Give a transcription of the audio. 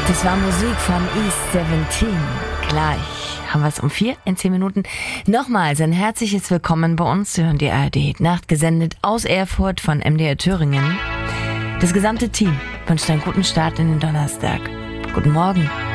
Das war Musik von East 17. Gleich haben wir es um 4 in 10 Minuten. Nochmals ein herzliches Willkommen bei uns. Sie hören die ARD Nacht gesendet aus Erfurt von MDR Thüringen. Das gesamte Team wünscht einen guten Start in den Donnerstag. Guten Morgen.